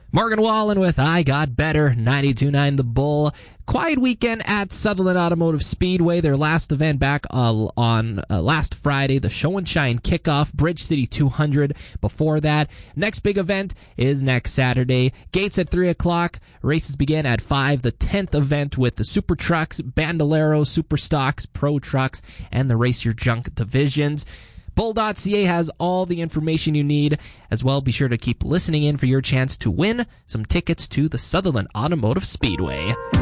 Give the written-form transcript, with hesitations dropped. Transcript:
Morgan Wallen with I Got Better, 92.9 The Bull. Quiet weekend at Sutherland Automotive Speedway. Their last event back on last Friday, the Show and Shine kickoff, Bridge City 200. Before that, next big event is next Saturday. Gates at 3 o'clock. Races begin at 5. The 10th event with the Super Trucks, Bandolero, Super Stocks, Pro Trucks, and the Race Your Junk divisions. Bull.ca has all the information you need. As well, be sure to keep listening in for your chance to win some tickets to the Sutherland Automotive Speedway.